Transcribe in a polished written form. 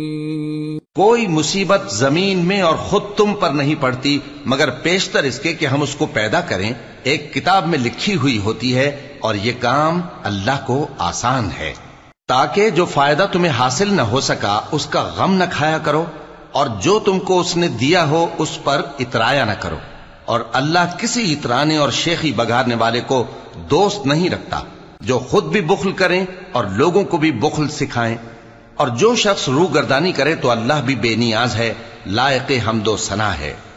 कोई मुसीबत जमीन में और खुद तुम पर नहीं पड़ती मगर पेशतर इसके कि हम उसको पैदा करें एक किताब में लिखी हुई होती है, और ये काम अल्लाह को आसान है। ताकि जो फायदा तुम्हें हासिल न हो सका उसका गम न खाया करो, और जो तुमको उसने दिया हो उस पर इतराया न करो। और अल्लाह किसी इतराने और शेखी बघारने वाले को दोस्त नहीं रखता, जो खुद भी बुख्ल करें और लोगों को भी बुख्ल सिखाएं। और जो शख्स रूगर्दानी करे तो अल्लाह भी बेनियाज है, लायक हम्दो सना है।